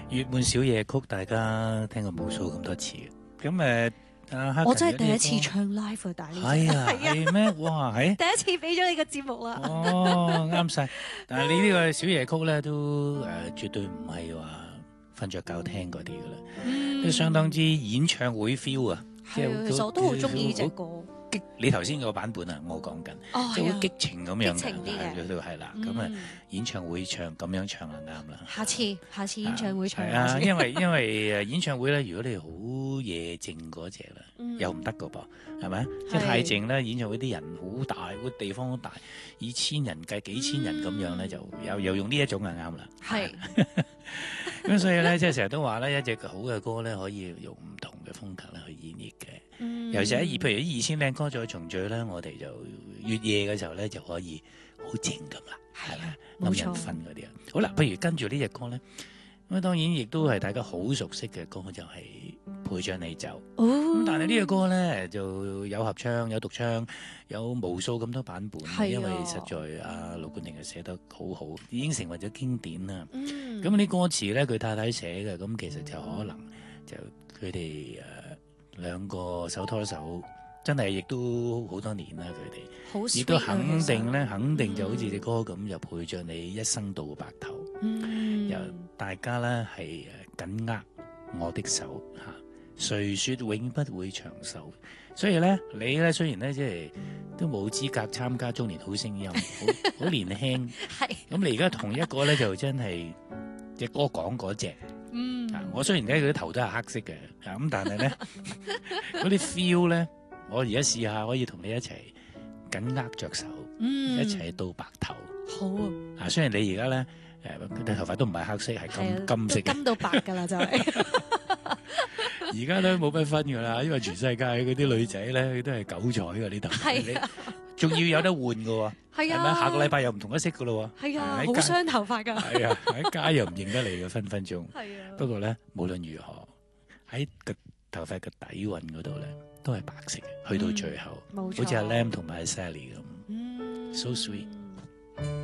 月半小夜曲，大家聽過無數咁多次嘅。咁我真係第一次唱 live 啊，大呢隻係啊，係咩？哇，係第一次俾咗你個節目啦。 哦，啱晒。但係你呢個小夜曲咧，都絕對唔係話瞓着覺聽嗰啲噶啦，都相當之演唱會 feel 啊！ 其實我都好中意呢隻歌。 你頭先個版本啊，我講緊，即係好激情咁樣， 激情啲嘅， 都係啦。咁啊，演唱會唱咁樣唱就啱啦。 下次演唱會唱。 係啊，因為演唱會咧，如果你好夜靜嗰隻啦，又唔得噶噃，係咪？即係太靜咧，演唱會啲人好大，個地方好大，以千人計、幾千人咁樣咧，就又用呢一種就啱啦。 係。 咁所以咧，即係成日都話咧，一隻好嘅歌咧，可以用唔同嘅風格咧去演繹嘅。尤其是譬如啲2000靚歌再重聚咧，我哋就越夜嘅時候咧就可以好靜咁啦，係咪？冇人瞓嗰啲啊。好啦，不如跟住呢隻歌咧，咁當然亦都係大家好熟悉嘅歌，就係陪着你走。咁但係呢隻歌咧就有合唱、有獨唱、有無數咁多版本，因為實在盧冠廷係寫得好好，已經成為咗經典啦。咁啲歌詞咧佢太太寫嘅，咁其實就可能就佢哋兩個手拖手，真係亦都好多年啦。佢哋亦都肯定就好似隻歌咁，就陪着你一生到白頭。由大家咧係緊握我的手嚇，誰說永不會長壽？所以咧，你咧雖然咧即係都冇資格參加中年好聲音，好年輕。係咁，你而家同一個咧就真係隻歌講嗰隻。我雖然咧佢啲頭都係黑色嘅，咁但係咧嗰啲 feel 咧，我而家試下可以同你一齊緊握着手，一齊到白頭。好啊！雖然你而家咧頭髮都唔係黑色，係金色嘅， 金到白噶啦就係。 而家都冇乜分噶啦，因為全世界嗰啲女仔咧都係9彩嘅呢頭髮，仲要有得換嘅喎。係啊，下個禮拜又唔同一色嘅咯喎。係啊，好傷頭髮㗎。係啊，喺街又唔認得你嘅分分鐘。係啊。不過咧，無論如何喺個頭髮嘅底蘊嗰度咧，都係白色嘅。去到最後，好似阿 Lam 同埋 Sally 咁，so sweet。